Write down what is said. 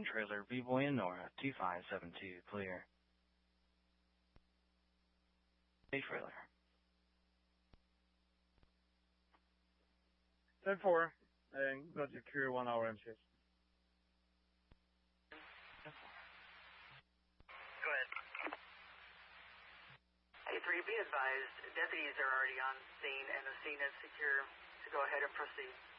Trailer B-Boy and Nora, 2572, clear. A trailer. 10-4, and got your crew 1 hour and shift. Go ahead. A3, be advised, deputies are already on scene and the scene is secure, so go ahead and proceed.